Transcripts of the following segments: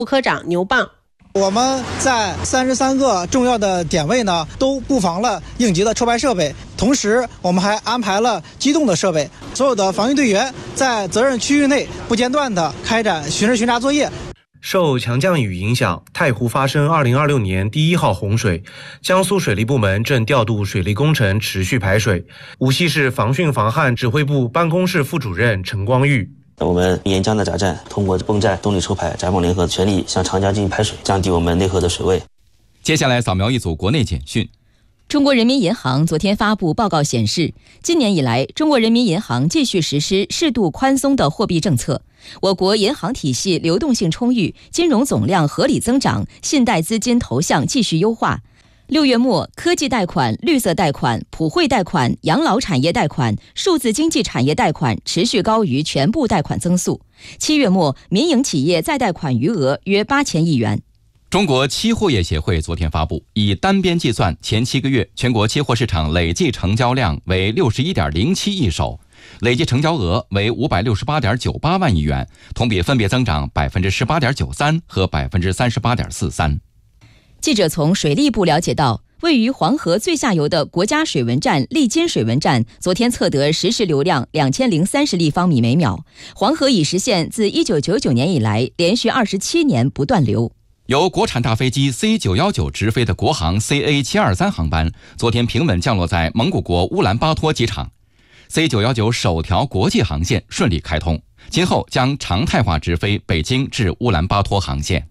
副科长牛蒡。 我们在33个重要的点位呢，都布防了应急的抽排设备，同时我们还安排了机动的设备，所有的防御队员在责任区域内不间断地开展巡视巡查作业。 受强降雨影响，太湖发生2026年第1号洪水，江苏水利部门正调度水利工程持续排水。无锡市防汛防旱指挥部办公室副主任陈光玉。 我们沿江的闸站通过泵站、动力抽排、闸泵联合全力向长江进行排水，降低我们内河的水位。 接下来扫描一组国内简讯。 中国人民银行昨天发布报告显示，今年以来，中国人民银行继续实施适度宽松的货币政策，我国银行体系流动性充裕，金融总量合理增长，信贷资金投向继续优化。6月末，科技贷款、绿色贷款、普惠贷款、养老产业贷款、数字经济产业贷款持续高于全部贷款增速。7月末，民营企业再贷款余额约8000亿元。 中国期货业协会昨天发布，以单边计算，前7个月全国期货市场累计成交量为61.07亿手，累计成交额为568.98万亿元，同比分别增长18.93%和38.43%。 记者从水利部了解到，位于黄河最下游的国家水文站利津水文站昨天测得实时流量2030立方米每秒，黄河已实现自1999年以来连续27年不断流。 由国产大飞机 C919 直飞的国航 CA723 航班昨天平稳降落在蒙古国乌兰巴托机场， C919 首条国际航线顺利开通，今后将常态化直飞北京至乌兰巴托航线。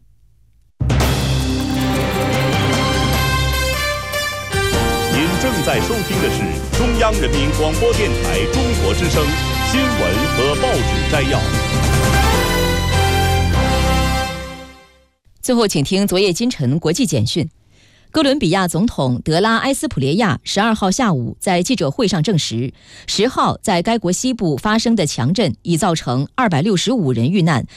您正在收听的是中央人民广播电台中国之声新闻和报纸摘要。 最后请听昨夜今晨国际简讯。哥伦比亚总统德拉埃斯普列亚12号下午在记者会上证实，10号在该国西部发生的强震已造成265人遇难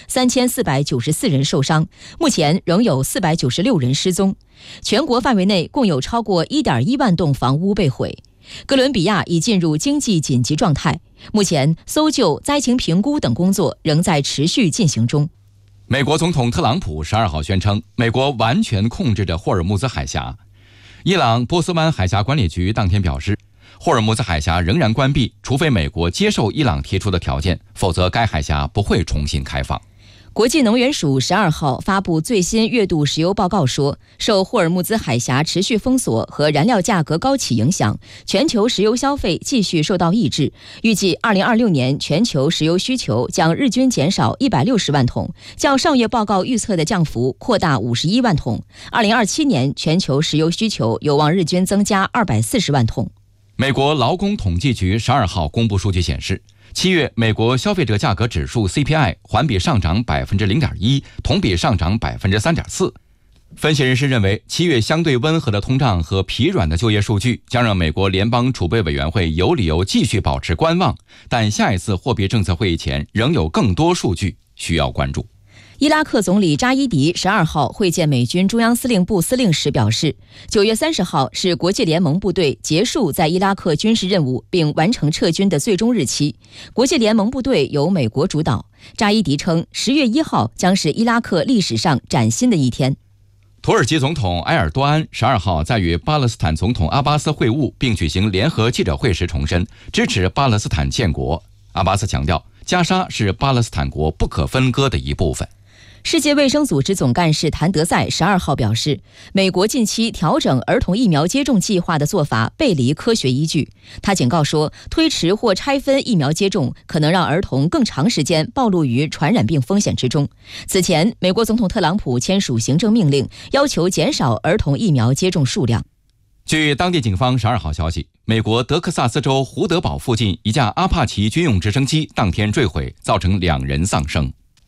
，3494人受伤，目前仍有496人失踪。全国范围内共有超过 1.1 万栋房屋被毁。哥伦比亚已进入经济紧急状态，目前搜救、灾情评估等工作仍在持续进行中。 美国总统特朗普12号宣称，美国完全控制着霍尔木兹海峡。伊朗波斯湾海峡管理局当天表示，霍尔木兹海峡仍然关闭，除非美国接受伊朗提出的条件，否则该海峡不会重新开放。 国际能源署12号发布最新月度石油报告说，受霍尔木兹海峡持续封锁和燃料价格高企影响，全球石油消费继续受到抑制。预计2026年全球石油需求将日均减少160万桶，较上月报告预测的降幅扩大51万桶。2027年全球石油需求有望日均增加240万桶。 美国劳工统计局12号公布数据显示，7月美国消费者价格指数 CPI 环比上涨 0.1%， 同比上涨 3.4%。分析人士认为，7月相对温和的通胀和疲软的就业数据将让美国联邦储备委员会有理由继续保持观望，但下一次货币政策会议前仍有更多数据需要关注。 伊拉克总理扎伊迪12号会见美军中央司令部司令时表示，9月30号是国际联盟部队结束在伊拉克军事任务并完成撤军的最终日期。国际联盟部队由美国主导。扎伊迪称，10月1号将是伊拉克历史上崭新的一天。 土耳其总统埃尔多安12号在与巴勒斯坦总统阿巴斯会晤并举行联合记者会时重申支持巴勒斯坦建国。阿巴斯强调，加沙是巴勒斯坦国不可分割的一部分。 世界卫生组织总干事谭德赛12号表示，美国近期调整儿童疫苗接种计划的做法背离科学依据。他警告说，推迟或拆分疫苗接种可能让儿童更长时间暴露于传染病风险之中。此前，美国总统特朗普签署行政命令，要求减少儿童疫苗接种数量。 据当地警方12号消息，美国德克萨斯州胡德堡附近一架阿帕奇军用直升机当天坠毁，造成2人丧生。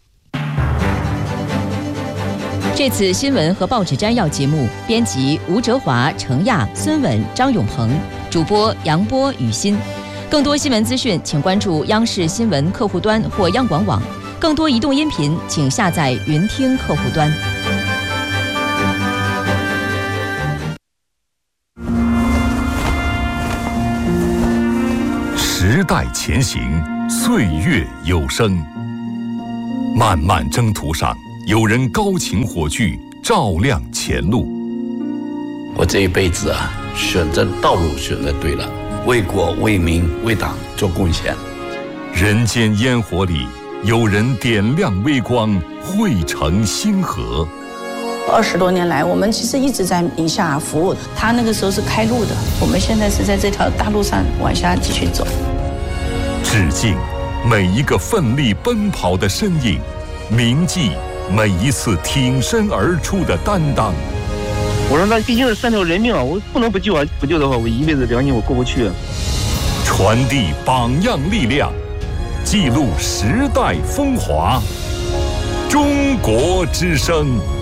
这次新闻和报纸摘要节目编辑吴哲华、程亚、孙稳、张永鹏，主播杨波、雨欣。更多新闻资讯请关注央视新闻客户端或央广网，更多移动音频请下载云听客户端。 时代前行，岁月有声，漫漫征途上有人高擎火炬，照亮前路。 我这一辈子选择道路选择对了，为国为民为党做贡献。 人间烟火里，有人点亮微光，汇成星河。 20多年来，我们其实一直在宁夏服务。他那个时候是开路的，我们现在是在这条大路上往下继续走。 致敬每一个奋力奔跑的身影，铭记每一次挺身而出的担当。 我说那毕竟是3条人命啊，我不能不救啊！不救的话，我一辈子良心我过不去。 传递榜样力量，记录时代风华。中国之声。